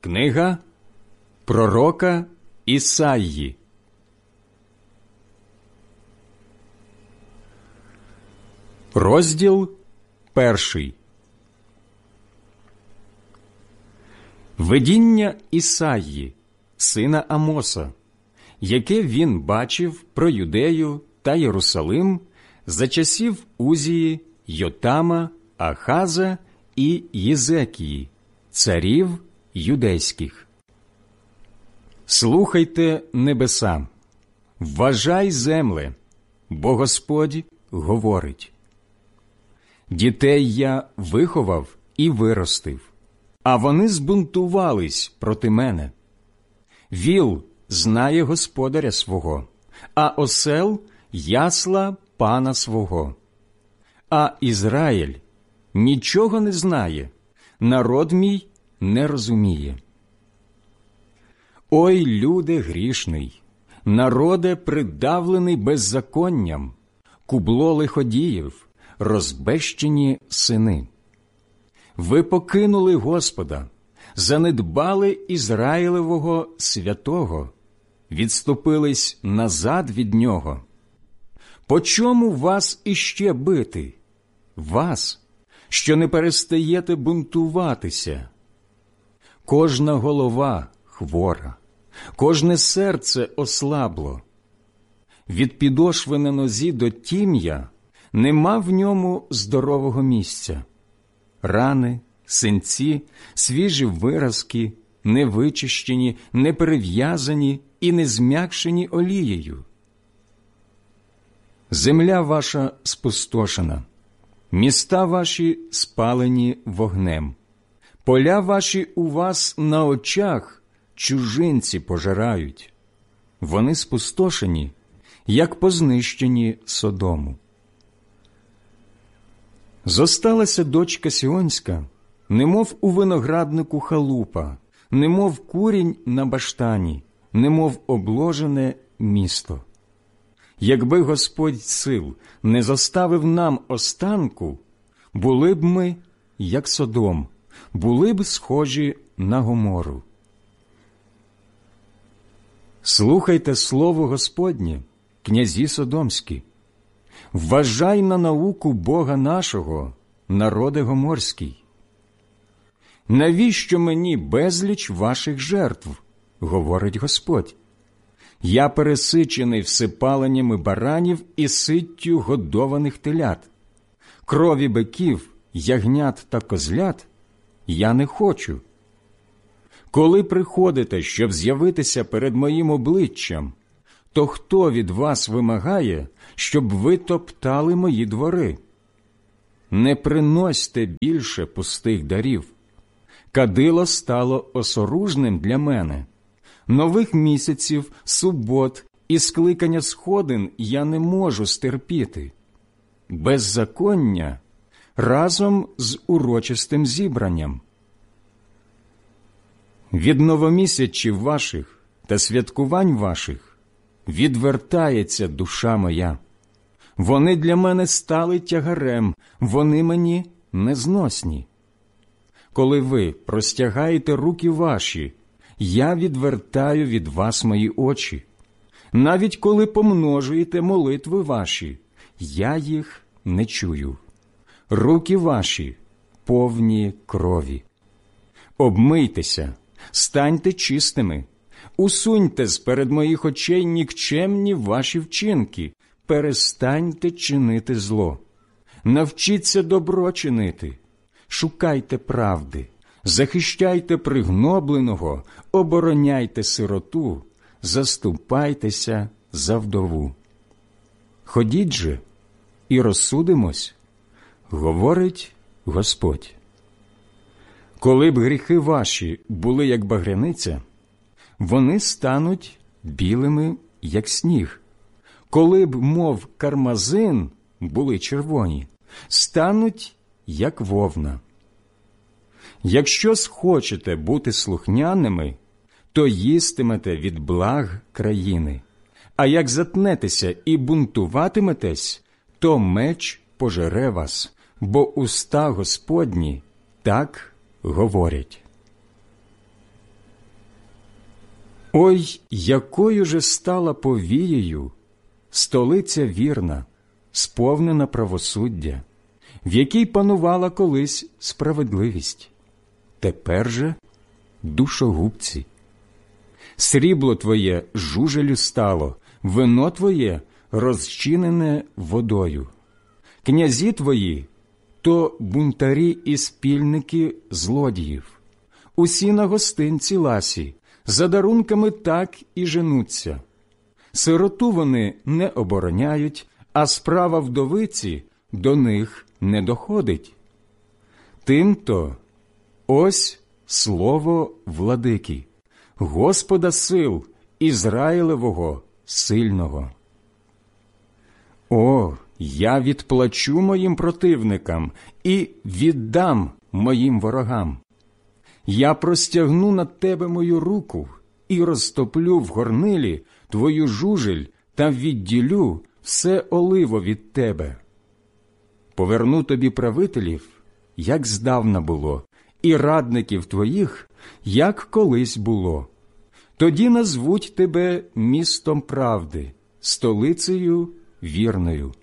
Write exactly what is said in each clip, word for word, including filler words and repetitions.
Книга пророка Ісаї. Розділ перший. Видіння Ісаї, сина Амоса, яке він бачив про Юдею та Єрусалим за часів Узії, Йотама, Ахаза і Єзекії, царів юдейських. Слухайте, небеса, вважай, земле, бо Господь говорить. Дітей я виховав і виростив, а вони збунтувались проти мене. Віл знає господаря свого, а осел – ясла пана свого. А Ізраїль нічого не знає, народ мій не розуміє. Ой, люде грішний, народе придавлений беззаконням, кубло лиходіїв, розбещені сини. Ви покинули Господа, занедбали Ізраїлевого святого, відступились назад від Нього. По чому вас іще бити? Вас, що не перестаєте бунтуватися? Кожна голова хвора, кожне серце ослабло. Від підошви на нозі до тім'я нема в ньому здорового місця. Рани, синці, свіжі виразки, не вичищені, не перев'язані і не зм'якшені олією. Земля ваша спустошена, міста ваші спалені вогнем, поля ваші у вас на очах чужинці пожирають. Вони спустошені, як познищені Содому. Зосталася дочка Сіонська, немов у винограднику халупа, немов курінь на баштані, немов обложене місто. Якби Господь сил не зоставив нам останку, були б ми, як Содом, були б схожі на Гомору. Слухайте слово Господнє, князі содомські. Вважай на науку Бога нашого, народе гоморський. Навіщо мені безліч ваших жертв, говорить Господь? Я пересичений всипаленнями баранів і ситтю годованих телят. Крові биків, ягнят та козлят я не хочу. Коли приходите, щоб з'явитися перед моїм обличчям, то хто від вас вимагає, щоб ви топтали мої двори? Не приносьте більше пустих дарів. Кадило стало осоружним для мене. Нових місяців, субот і скликання сходин я не можу стерпіти. Беззаконня разом з урочистим зібранням. Від новомісячів ваших та святкувань ваших відвертається душа моя. Вони для мене стали тягарем, вони мені незносні. Коли ви простягаєте руки ваші, я відвертаю від вас мої очі. Навіть коли помножуєте молитви ваші, я їх не чую. Руки ваші повні крові. Обмийтеся, станьте чистими, усуньте з-перед моїх очей нікчемні ваші вчинки, перестаньте чинити зло. Навчіться добро чинити, шукайте правди, захищайте пригнобленого, обороняйте сироту, заступайтеся за вдову. Ходіть же і розсудимось, говорить Господь. Коли б гріхи ваші були, як багряниця, вони стануть білими, як сніг. Коли б, мов кармазин, були червоні, стануть, як вовна. Якщо схочете бути слухняними, то їстимете від благ країни. А як затнетеся і бунтуватиметесь, то меч пожере вас, бо уста Господні так говорять. Ой, якою же стала повією столиця вірна, сповнена правосуддя, в якій панувала колись справедливість. Тепер же душогубці. Срібло твоє жужелю стало, вино твоє розчинене водою. Князі твої – то бунтарі і спільники злодіїв. Усі на гостинці ласі, за дарунками так і женуться. Сироту вони не обороняють, а справа вдовиці до них не доходить. Тим-то ось слово владики, Господа сил, Ізраїлевого сильного. О, я відплачу моїм противникам і віддам моїм ворогам. Я простягну над тебе мою руку і розтоплю в горнилі твою жужель та відділю все оливо від тебе. Поверну тобі правителів, як здавна було, і радників твоїх, як колись було. Тоді назвуть тебе містом правди, столицею вірною.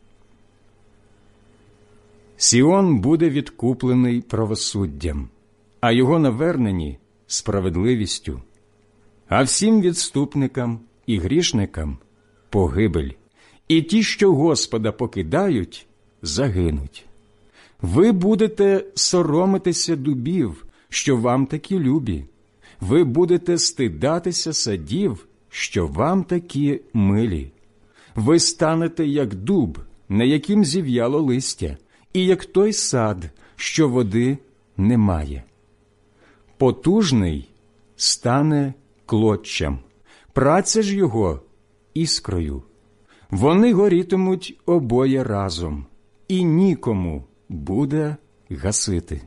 Сіон буде відкуплений правосуддям, а його навернені – справедливістю. А всім відступникам і грішникам – погибель, і ті, що Господа покидають, загинуть. Ви будете соромитися дубів, що вам такі любі. Ви будете стидатися садів, що вам такі милі. Ви станете, як дуб, на яким зів'яло листя, і як той сад, що води немає. Потужний стане клоччям, праця ж його іскрою. Вони горітимуть обоє разом, і нікому буде гасити.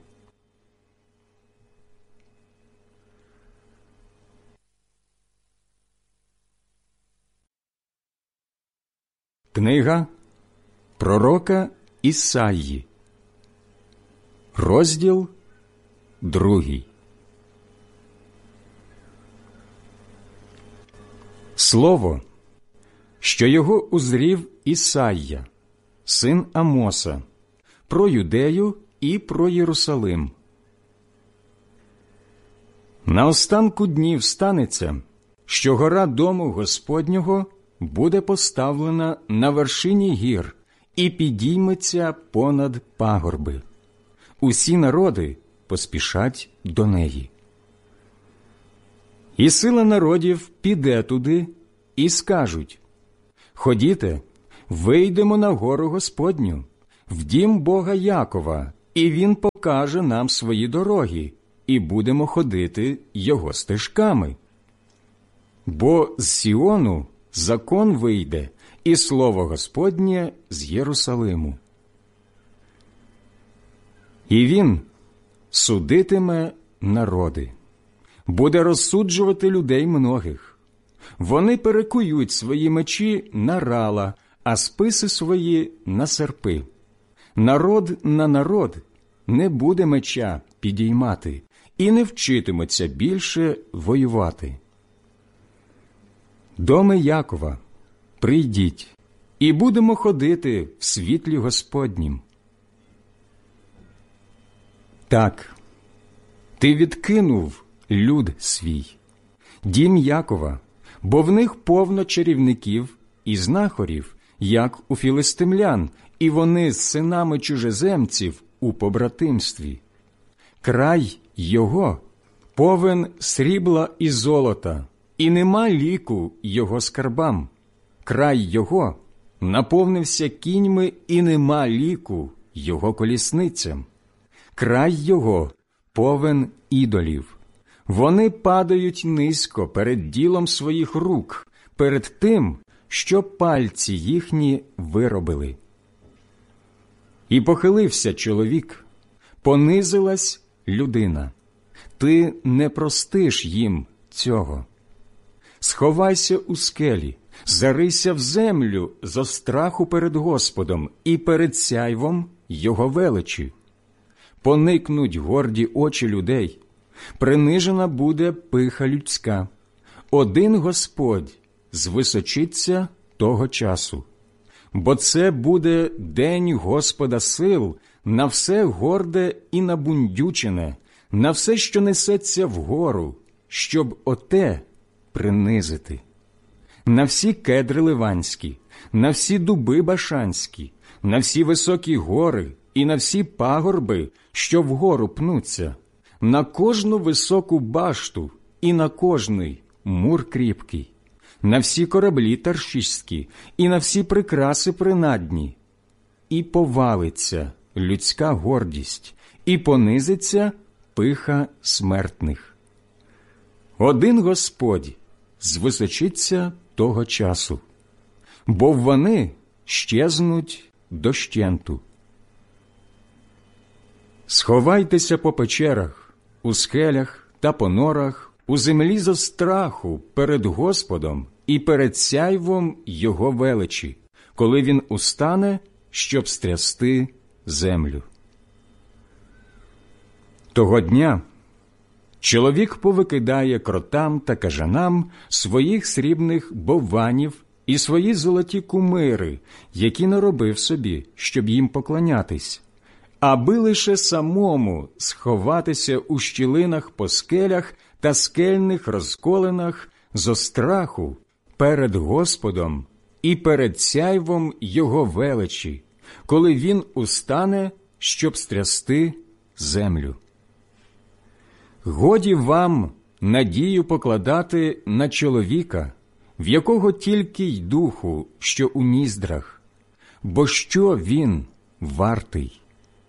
Книга пророка Ісаї, розділ другий. Слово, що його узрів Ісайя, син Амоса, про Юдею і про Єрусалим. На останку днів станеться, що гора дому Господнього буде поставлена на вершині гір і підійметься понад пагорби. Усі народи поспішать до неї. І сила народів піде туди і скажуть: «Ходіте, вийдемо на гору Господню, в дім Бога Якова, і Він покаже нам свої дороги, і будемо ходити його стежками. Бо з Сіону закон вийде, і слово Господнє з Єрусалиму. І він судитиме народи, буде розсуджувати людей многих. Вони перекують свої мечі на рала, а списи свої на серпи. Народ на народ не буде меча підіймати і не вчитиметься більше воювати. Доми Якова, прийдіть, і будемо ходити в світлі Господнім. Так, ти відкинув люд свій, дім Якова, бо в них повно чарівників і знахарів, як у філистимлян, і вони з синами чужеземців у побратимстві. Край його повен срібла і золота, і нема ліку його скарбам. Край його наповнився кіньми, і нема ліку його колісницям. Край його повен ідолів. Вони падають низько перед ділом своїх рук, перед тим, що пальці їхні виробили. І похилився чоловік, понизилась людина. Ти не простиш їм цього. Сховайся у скелі, зарийся в землю зо страху перед Господом і перед сяйвом його величі. Поникнуть горді очі людей, принижена буде пиха людська. один Господь звисочиться того часу. Бо це буде день Господа сил на все горде і набундючене, на все, що несеться вгору, щоб оте принизити. На всі кедри ливанські, на всі дуби башанські, на всі високі гори і на всі пагорби, що вгору пнуться, на кожну високу башту і на кожний мур кріпкий, на всі кораблі таршиські і на всі прикраси принадні. І повалиться людська гордість, і понизиться пиха смертних. Один Господь звисочиться того часу, бо вони щезнуть дощенту. Сховайтеся по печерах, у скелях та по норах, у землі зо страху перед Господом і перед сяйвом Його величі, коли Він устане, щоб стрясти землю. Того дня чоловік повикидає кротам та кажанам своїх срібних бовванів і свої золоті кумири, які наробив собі, щоб їм поклонятись, аби лише самому сховатися у щілинах по скелях та скельних розколинах зо страху перед Господом і перед сяйвом Його величі, коли Він устане, щоб стрясти землю. Годі вам надію покладати на чоловіка, в якого тільки й духу, що у ніздрах, бо що він вартий?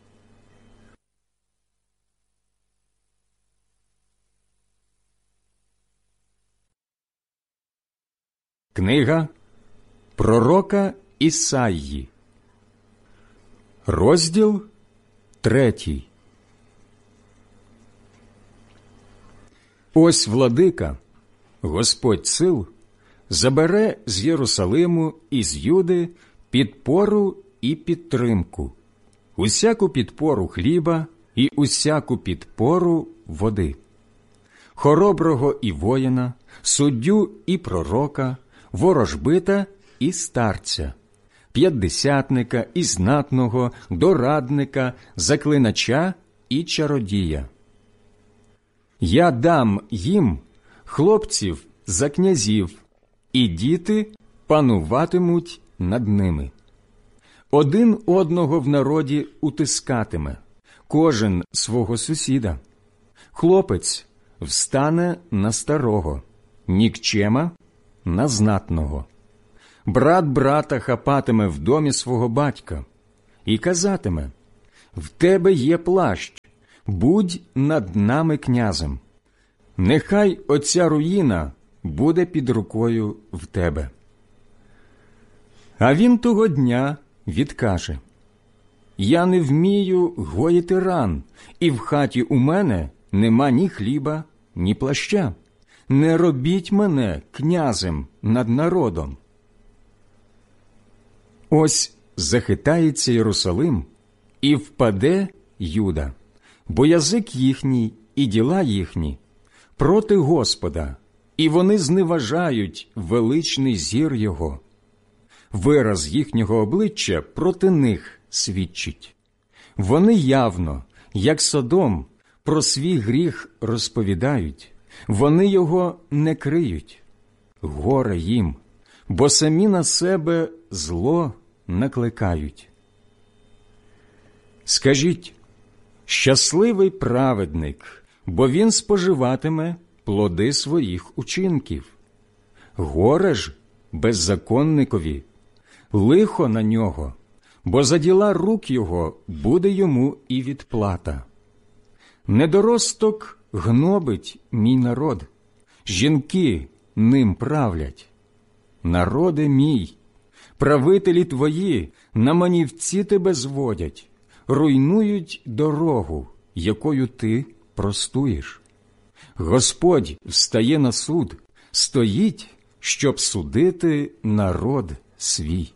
Книга пророка Ісаї, розділ третій. Ось владика, Господь сил, забере з Єрусалиму і з Юди підпору і підтримку, усяку підпору хліба і усяку підпору води, хороброго і воїна, суддю і пророка, ворожбита і старця, п'ятдесятника і знатного, дорадника, заклинача і чародія. Я дам їм хлопців за князів, і діти пануватимуть над ними. Один одного в народі утискатиме, кожен свого сусіда. Хлопець встане на старого, нікчема на знатного. Брат брата хапатиме в домі свого батька і казатиме: «В тебе є плащ, будь над нами князем. Нехай оця руїна буде під рукою в тебе». А він того дня відкаже: «Я не вмію гоїти ран, і в хаті у мене нема ні хліба, ні плаща. Не робіть мене князем над народом». Ось захитається Єрусалим, і впаде Юда, бо язик їхній і діла їхні проти Господа, і вони зневажають величний зір Його. Вираз їхнього обличчя проти них свідчить. Вони явно, як Содом, про свій гріх розповідають, вони його не криють. Горе їм, бо самі на себе зло накликають. Скажіть: щасливий праведник, бо він споживатиме плоди своїх учинків. Горе ж беззаконникові, лихо на нього, бо за діла рук його буде йому і відплата. Недоросток гнобить мій народ, жінки ним правлять. Народе мій, правителі твої на манівці тебе зводять, руйнують дорогу, якою ти простуєш. Господь встає на суд, стоїть, щоб судити народ свій.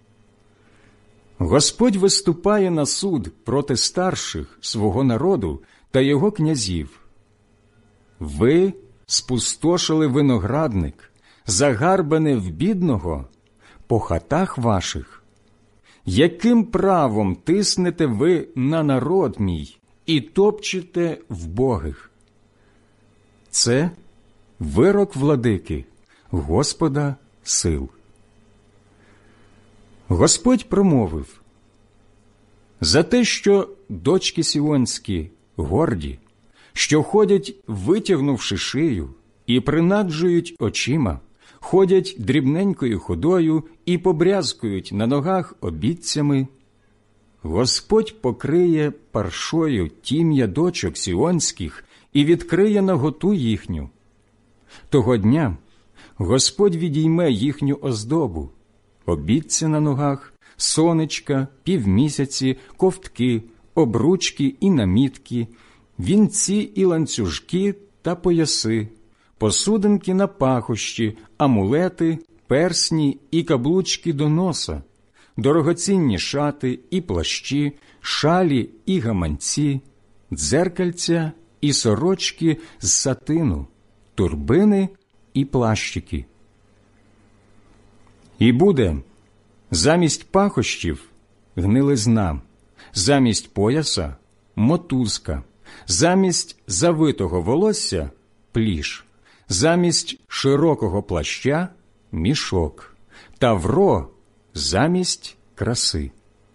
Господь виступає на суд проти старших свого народу та його князів. Ви спустошили виноградник, загарбане в бідного по хатах ваших? Яким правом тиснете ви на народ мій і топчете вбогих? Це вирок владики, Господа сил. Господь промовив: за те, що дочки сіонські горді, що ходять, витягнувши шию, і принаджують очима, ходять дрібненькою ходою і побрязкують на ногах обітцями, Господь покриє паршою тім'я дочок сіонських і відкриє наготу їхню. Того дня Господь відійме їхню оздобу, обітці на ногах, сонечка, півмісяці, ковтки, обручки і намітки, вінці і ланцюжки та пояси, посудинки на пахощі, амулети, персні і каблучки до носа, дорогоцінні шати і плащі, шалі і гаманці, дзеркальця і сорочки з сатину, турбини і плащики. І буде замість пахощів гнилизна, замість пояса мотузка, замість завитого волосся пліш, замість широкого плаща мішок, тавро замість краси.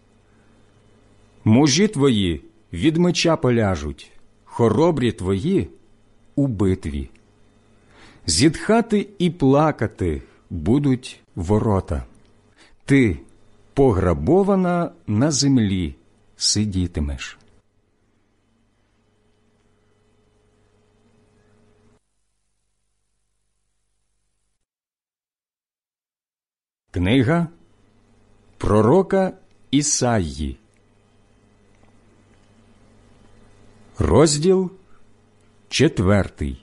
Мужі твої від меча поляжуть, хоробрі твої у битві. Зітхати і плакати будуть ворота. Ти, пограбована на землі, сидітимеш. Книга пророка Ісаї, розділ четвертий.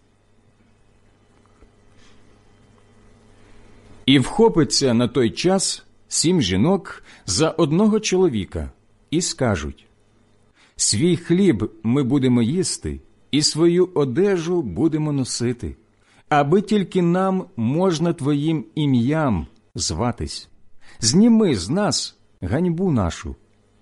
І вхопиться на той час сім жінок за одного чоловіка і скажуть: свій хліб ми будемо їсти, і свою одежу будемо носити, аби тільки нам можна твоїм ім'ям зватись. Зніми з нас ганьбу нашу.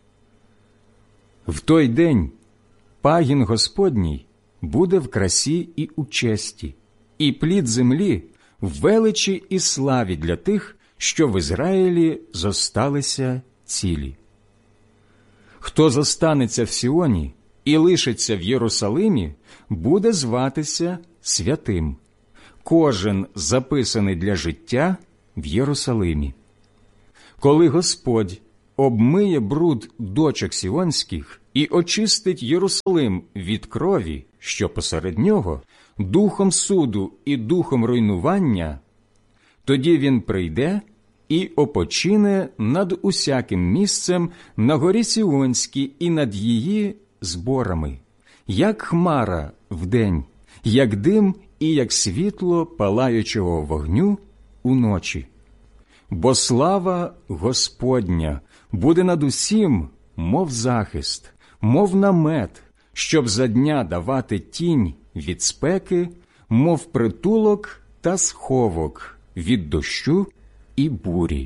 В той день пагін Господній буде в красі і у честі, і плід землі в величі і славі для тих, що в Ізраїлі зосталися цілі. Хто зостанеться в Сіоні і лишиться в Єрусалимі, буде зватися святим, кожен записаний для життя в Єрусалимі. Коли Господь обмиє бруд дочок сіонських і очистить Єрусалим від крові, що посеред нього, духом суду і духом руйнування, тоді він прийде і опочине над усяким місцем на горі Сіонській і над її зборами, як хмара вдень, як дим і як світло палаючого вогню уночі. Бо слава Господня буде над усім, мов захист, мов намет, щоб за дня давати тінь від спеки, мов притулок та сховок від дощу і бурі.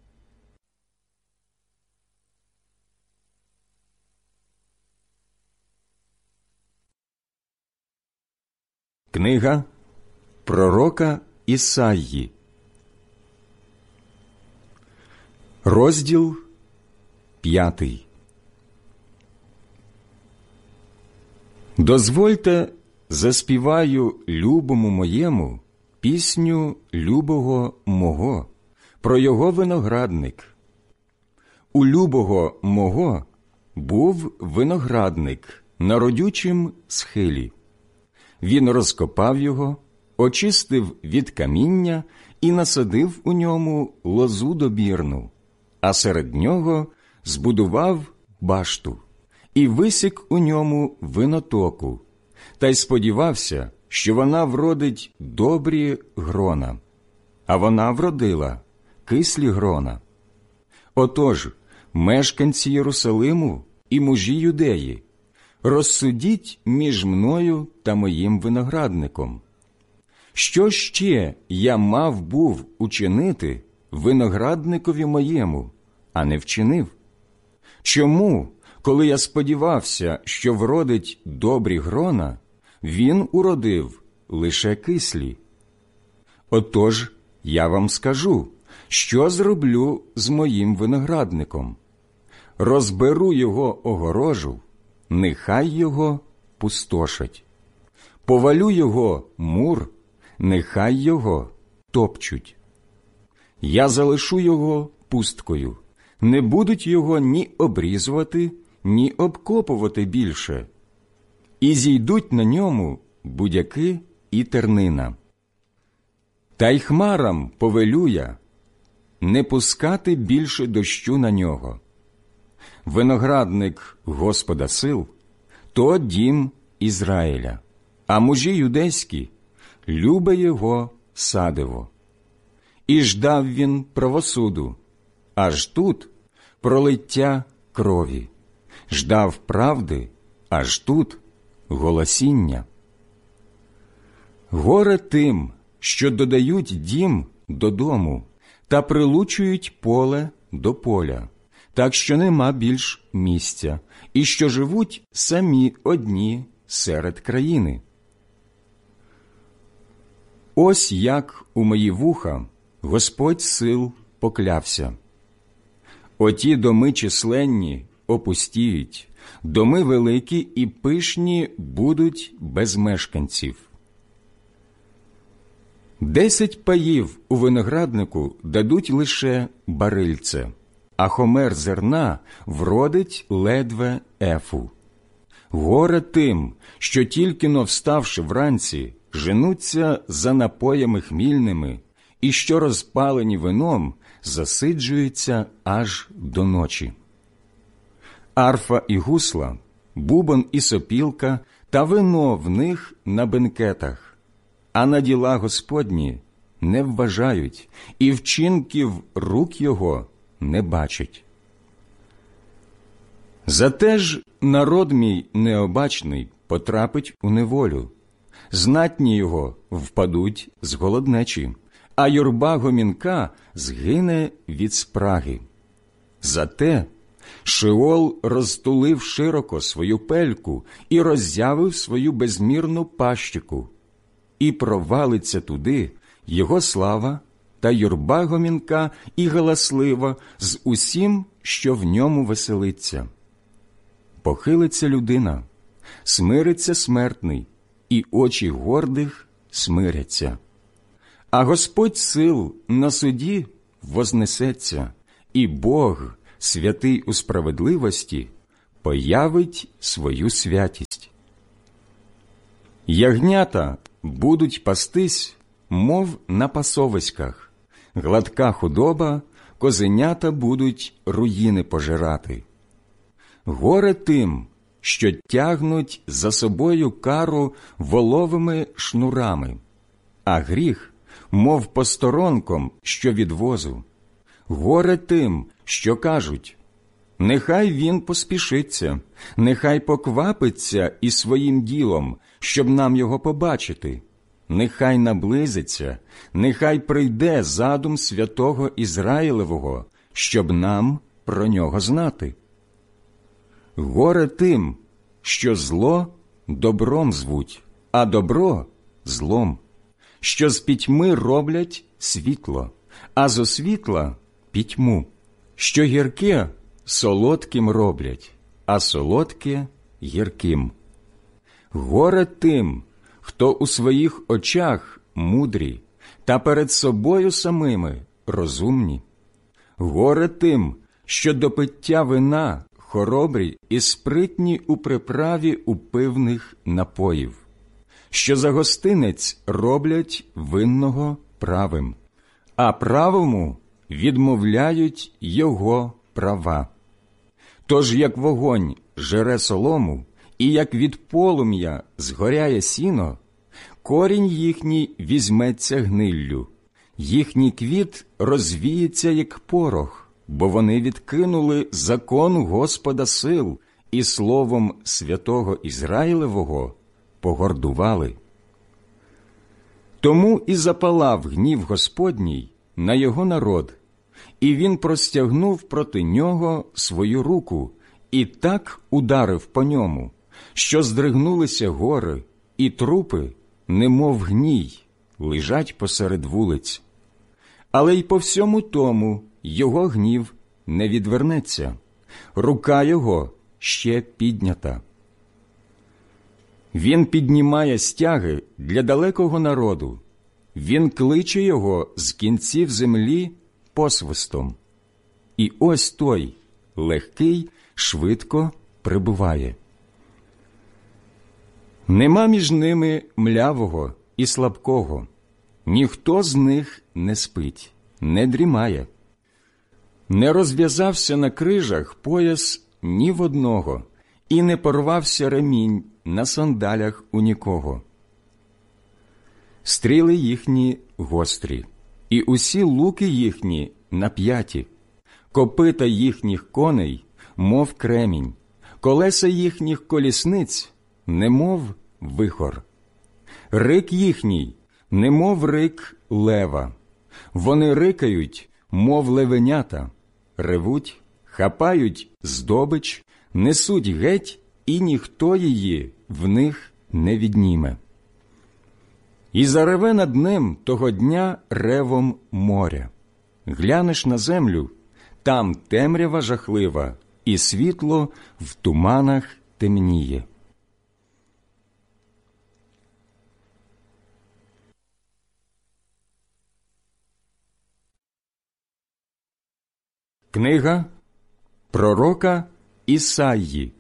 Книга пророка Ісаї, розділ п'ятий. Дозвольте, заспіваю любому моєму пісню любого мого про його виноградник. У любого мого був виноградник на родючім схилі. Він розкопав його, очистив від каміння і насадив у ньому лозу добірну, а серед нього збудував башту і висік у ньому винотоку, та й сподівався, що вона вродить добрі грона. А вона вродила кислі грона. Отож, мешканці Єрусалиму і мужі Юдеї, розсудіть між мною та моїм виноградником, Що ще я мав був учинити виноградникові моєму, а не вчинив? Чому, коли я сподівався, що вродить добрі грона, він уродив лише кислі? Отож, я вам скажу, що зроблю з моїм виноградником. Розберу його огорожу, нехай його пустошать. Повалю його мур, нехай його топчуть. Я залишу його пусткою, не будуть його ні обрізувати, ні обкопувати більше. І зійдуть на ньому будяки і тернина. Та й хмарам повелю я не пускати більше дощу на нього. Виноградник Господа сил – то дім Ізраїля, а мужі юдейські – любе його садиво. І ждав він правосуду, аж тут пролиття крові, ждав правди, аж тут голосіння. Горе тим, що додають дім до дому та прилучують поле до поля, так що нема більш місця, і що живуть самі одні серед країни. Ось як у мої вуха Господь сил поклявся. Оті доми численні опустіють, доми великі і пишні будуть без мешканців. Десять паїв у винограднику дадуть лише барильце, а хомер зерна вродить ледве ефу. Горе тим, що тільки-но вставши вранці, женуться за напоями хмільними, і що розпалені вином засиджуються аж до ночі. Арфа і гусла, бубон і сопілка та вино в них на бенкетах, а на діла Господні не вважають, і вчинків рук його не бачать. Зате ж народ мій необачний потрапить у неволю, знатні його впадуть з голоднечі, а юрба гомінка згине від спраги. Зате Шеол розтулив широко свою пельку і роззявив свою безмірну пащику, і провалиться туди його слава та юрба гомінка і галаслива з усім, що в ньому веселиться. Похилиться людина, смириться смертний, і очі гордих смиряться. А Господь сил на суді вознесеться, і Бог, святий у справедливості, появить свою святість. Ягнята будуть пастись, мов на пасовиськах, гладка худоба, козенята будуть руїни пожирати. Горе тим, що тягнуть за собою кару воловими шнурами, а гріх, мов посторонком, що від возу. Горе тим, що кажуть: нехай він поспішиться, нехай поквапиться із своїм ділом, щоб нам його побачити. Нехай наблизиться, нехай прийде задум святого Ізраїлевого, щоб нам про нього знати. Горе тим, що зло добром звуть, а добро злом, що з пітьми роблять світло, а зо світла пітьму, що гірке солодким роблять, а солодке гірким. Горе тим, хто у своїх очах мудрі, та перед собою самими розумні. Горе тим, що до пиття вина хоробрі і спритні у приправі упивних напоїв, що за гостинець роблять винного правим, а правому відмовляють його права. Тож як вогонь жере солому, і як від полум'я згоряє сіно, корінь їхній візьметься гниллю, їхній квіт розвіється, як порох, бо вони відкинули закон Господа сил і словом святого Ізраїлевого погордували. Тому і запалав гнів Господній на його народ, і він простягнув проти нього свою руку і так ударив по ньому, що здригнулися гори, і трупи, немов гній, лежать посеред вулиць. Але й по всьому тому його гнів не відвернеться, рука його ще піднята. Він піднімає стяги для далекого народу, він кличе його з кінців землі посвистом. І ось той, легкий, швидко прибуває. Нема між ними млявого і слабкого, ніхто з них не спить, не дрімає. Не розв'язався на крижах пояс ні в одного, і не порвався ремінь на сандалях у нікого. Стріли їхні гострі, і усі луки їхні нап'яті, копита їхніх коней, мов кремінь, колеса їхніх колісниць, немов вихор. Рик їхній, немов рик лева. Вони рикають, мов левенята, ревуть, хапають здобич, несуть геть, і ніхто її в них не відніме. І зареве над ним того дня ревом моря. Глянеш на землю, там темрява жахлива, і світло в туманах темніє. Книга пророка Ісаї,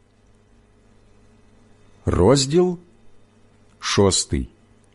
розділ шостий.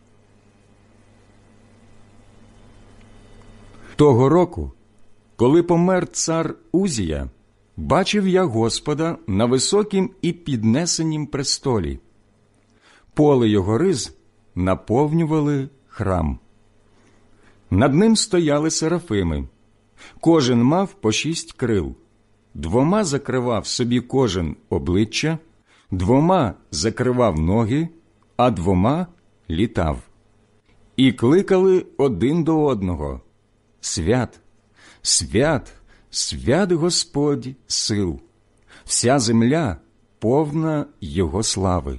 Того року, коли помер цар Узія, бачив я Господа на високім і піднесенім престолі. Поле його риз наповнювали храм. Над ним стояли серафими. Кожен мав по шість крил. Двома закривав собі кожен обличчя, двома закривав ноги, а двома літав. І кликали один до одного: «Свят, свят, свят Господь сил, вся земля повна Його слави».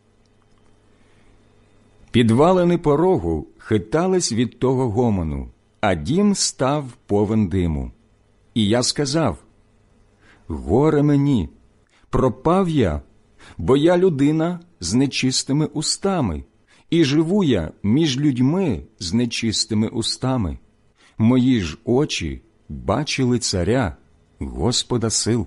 Підвалини порогу хитались від того гомону, а дім став повен диму. І я сказав: «Горе мені, пропав я, бо я людина з нечистими устами, і живу я між людьми з нечистими устами. Мої ж очі бачили царя, Господа сил».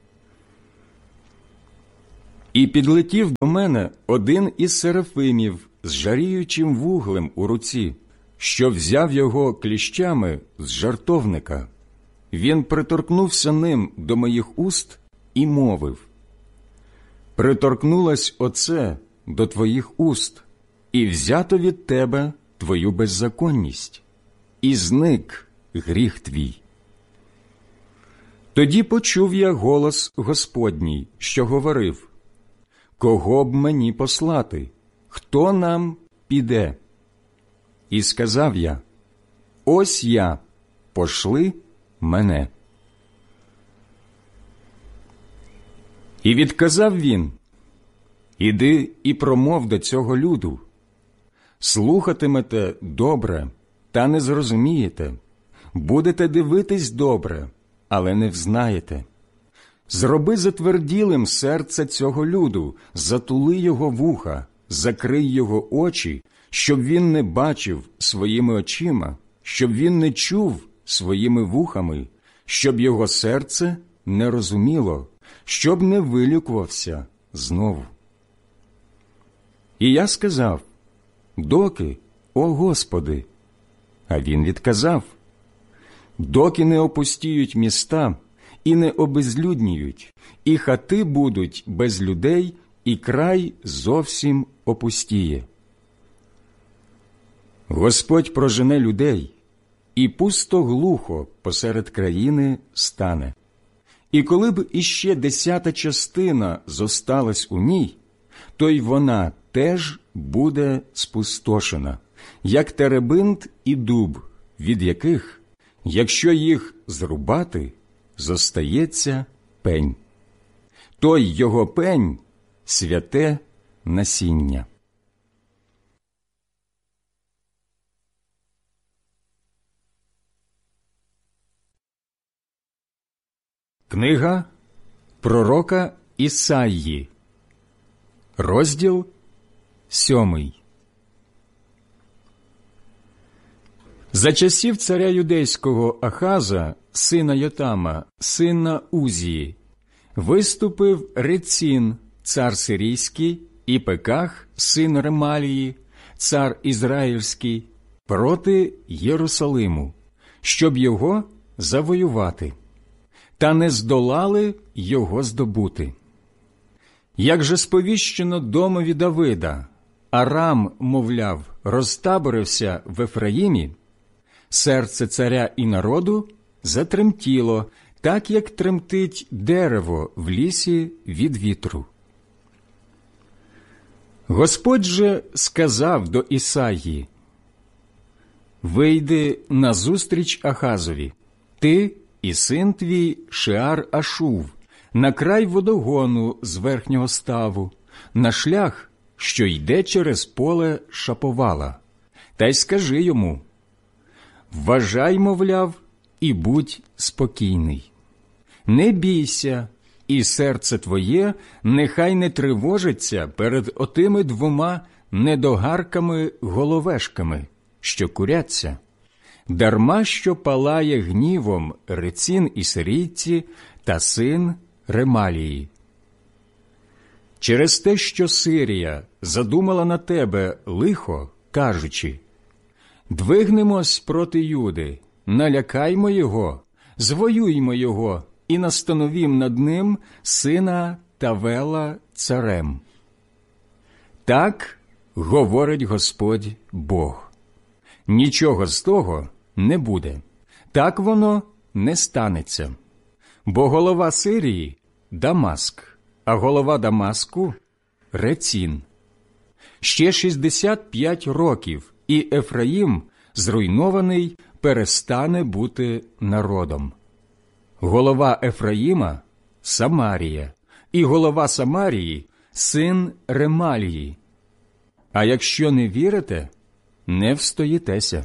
І підлетів до мене один із серафимів з жаріючим вуглем у руці, що взяв його кліщами з жартовника. Він приторкнувся ним до моїх уст і мовив: «Приторкнулась оце до твоїх уст, і взято від тебе твою беззаконність, і зник гріх твій». Тоді почув я голос Господній, що говорив: «Кого б мені послати? Хто нам піде?» І сказав я: «Ось я, пошли мене». І відказав він: «Іди і промов до цього люду. Слухатимете добре, та не зрозумієте, будете дивитись добре, але не взнаєте. Зроби затверділим серце цього люду, затули його вуха, закрий його очі, щоб він не бачив своїми очима, щоб він не чув своїми вухами, щоб його серце не розуміло, щоб не вилікувався знову». І я сказав: «Доки, о Господи?» А він відказав: «Доки не опустіють міста і не обезлюдніють, і хати будуть без людей, і край зовсім опустіє. Господь прожене людей, і пусто глухо посеред країни стане. І коли б іще десята частина зосталась у ній, то й вона теж буде спустошена, як теребинт і дуб, від яких, якщо їх зрубати, зостається пень. Той його пень – святе насіння. Книга пророка Ісаї, розділ сьомий. За часів царя юдейського Ахаза, сина Йотама, сина Узії, виступив Рецін, цар сирійський, і Пеках, син Ремалії, цар ізраїльський, проти Єрусалиму, щоб його завоювати, та не здолали його здобути. Як же сповіщено домові Давида, Арам, мовляв, розтаборився в Ефраїмі, серце царя і народу затремтіло, так, як тремтить дерево в лісі від вітру. Господь же сказав до Ісаї: «Вийди назустріч Ахазові, ти і син твій Шеар-Ашув, на край водогону з верхнього ставу, на шлях, що йде через поле Шаповала, та й скажи йому: вважай, мовляв, і будь спокійний. Не бійся, і серце твоє нехай не тривожиться перед отими двома недогарками-головешками, що куряться, дарма що палає гнівом Рецін і сирійці та син Ремалії. Через те, що Сирія задумала на тебе лихо, кажучи: двигнемось проти Юди, налякаймо його, звоюймо його і настановім над ним сина Тавела царем. Так говорить Господь Бог. Нічого з того не буде, так воно не станеться. Бо голова Сирії – Дамаск, а голова Дамаску – Рецін. Ще шістдесят п'ять років, і Ефраїм, зруйнований, перестане бути народом. Голова Ефраїма – Самарія, і голова Самарії – син Ремалії. А якщо не вірите, не встоїтеся».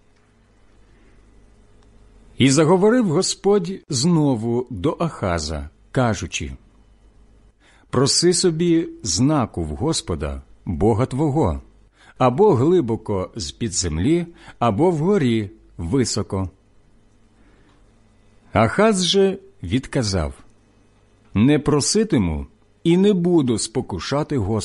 І заговорив Господь знову до Ахаза, кажучи: «Проси собі знаку в Господа, Бога твого, або глибоко з-під землі, або вгорі високо». Ахаз же відказав: «Не проситиму і не буду спокушати Господа».